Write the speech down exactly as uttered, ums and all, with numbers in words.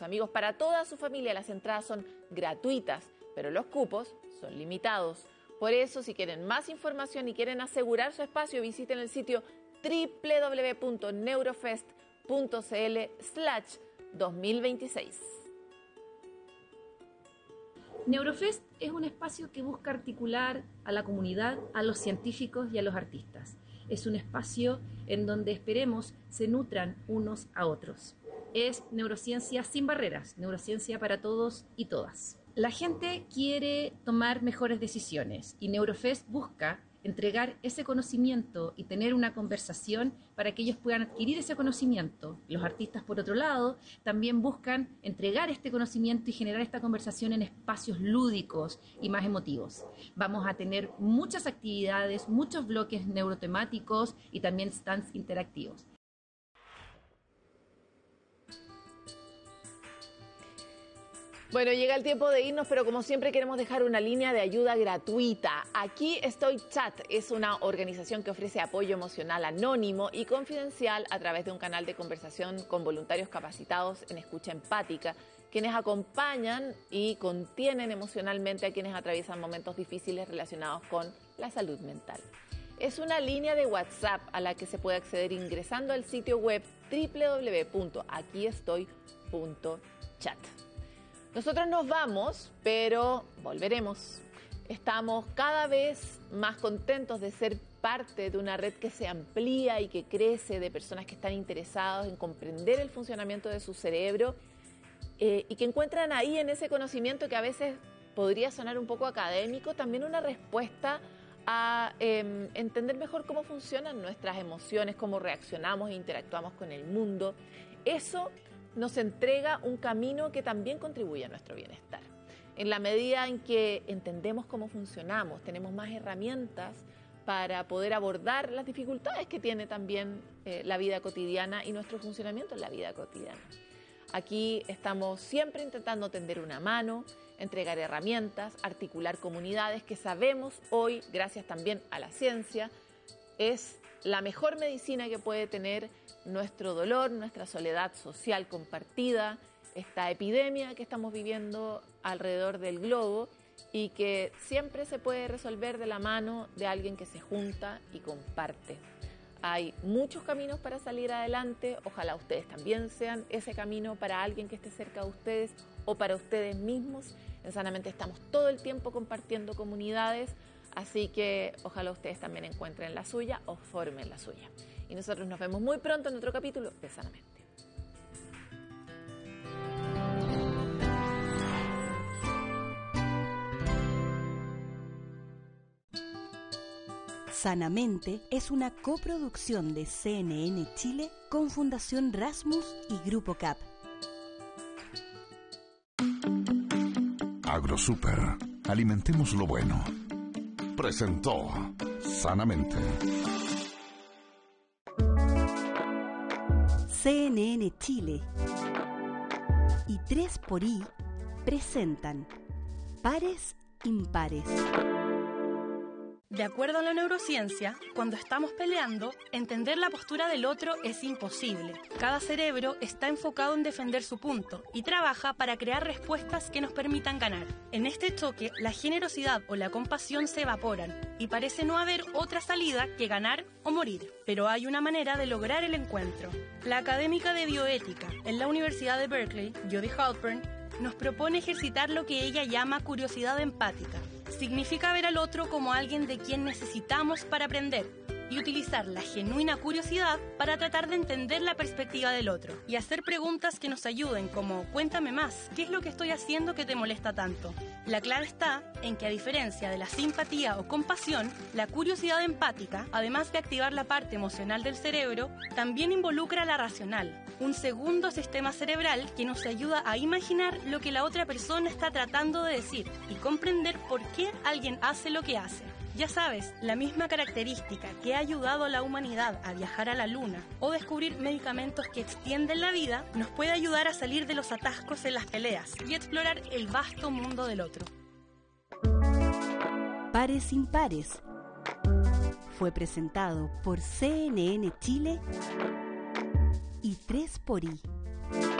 amigos, para toda su familia. Las entradas son gratuitas, pero los cupos son limitados. Por eso, si quieren más información y quieren asegurar su espacio, visiten el sitio doble u doble u doble u punto neurofest punto c l slash dos mil veintiséis. Neurofest es un espacio que busca articular a la comunidad, a los científicos y a los artistas. Es un espacio en donde esperemos se nutran unos a otros. Es neurociencia sin barreras, neurociencia para todos y todas. La gente quiere tomar mejores decisiones y Neurofest busca entregar ese conocimiento y tener una conversación para que ellos puedan adquirir ese conocimiento. Los artistas, por otro lado, también buscan entregar este conocimiento y generar esta conversación en espacios lúdicos y más emotivos. Vamos a tener muchas actividades, muchos bloques neurotemáticos y también stands interactivos. Bueno, llega el tiempo de irnos, pero como siempre queremos dejar una línea de ayuda gratuita. Aquí Estoy Chat es una organización que ofrece apoyo emocional anónimo y confidencial a través de un canal de conversación con voluntarios capacitados en escucha empática, quienes acompañan y contienen emocionalmente a quienes atraviesan momentos difíciles relacionados con la salud mental. Es una línea de WhatsApp a la que se puede acceder ingresando al sitio web doble u doble u doble u punto aquí estoy punto chat. Nosotros nos vamos, pero volveremos. Estamos cada vez más contentos de ser parte de una red que se amplía y que crece, de personas que están interesadas en comprender el funcionamiento de su cerebro eh, y que encuentran ahí en ese conocimiento, que a veces podría sonar un poco académico, también una respuesta a eh, entender mejor cómo funcionan nuestras emociones, cómo reaccionamos e interactuamos con el mundo. Eso nos entrega un camino que también contribuye a nuestro bienestar. En la medida en que entendemos cómo funcionamos, tenemos más herramientas para poder abordar las dificultades que tiene también eh, la vida cotidiana y nuestro funcionamiento en la vida cotidiana. Aquí estamos siempre intentando tender una mano, entregar herramientas, articular comunidades que sabemos hoy, gracias también a la ciencia, es la mejor medicina que puede tener nuestro dolor, nuestra soledad social compartida, esta epidemia que estamos viviendo alrededor del globo y que siempre se puede resolver de la mano de alguien que se junta y comparte. Hay muchos caminos para salir adelante, ojalá ustedes también sean ese camino para alguien que esté cerca de ustedes o para ustedes mismos. En Sanamente estamos todo el tiempo compartiendo comunidades, así que ojalá ustedes también encuentren la suya o formen la suya. Y nosotros nos vemos muy pronto en otro capítulo de Sanamente. Sanamente es una coproducción de C N N Chile con Fundación Rasmus y Grupo C A P. AgroSuper. Alimentemos lo bueno. Presentó Sanamente. C N N Chile y tres por I presentan Pares Impares. De acuerdo a la neurociencia, cuando estamos peleando, entender la postura del otro es imposible. Cada cerebro está enfocado en defender su punto y trabaja para crear respuestas que nos permitan ganar. En este choque, la generosidad o la compasión se evaporan y parece no haber otra salida que ganar o morir. Pero hay una manera de lograr el encuentro. La académica de bioética en la Universidad de Berkeley, Jody Halpern, nos propone ejercitar lo que ella llama curiosidad empática. Significa ver al otro como alguien de quien necesitamos para aprender y utilizar la genuina curiosidad para tratar de entender la perspectiva del otro y hacer preguntas que nos ayuden, como cuéntame más, ¿qué es lo que estoy haciendo que te molesta tanto? La clave está en que, a diferencia de la simpatía o compasión, la curiosidad empática, además de activar la parte emocional del cerebro, también involucra la racional, un segundo sistema cerebral que nos ayuda a imaginar lo que la otra persona está tratando de decir y comprender por qué alguien hace lo que hace. Ya sabes, la misma característica que ha ayudado a la humanidad a viajar a la Luna o descubrir medicamentos que extienden la vida, nos puede ayudar a salir de los atascos en las peleas y explorar el vasto mundo del otro. Pares Impares fue presentado por C N N Chile y tres por I.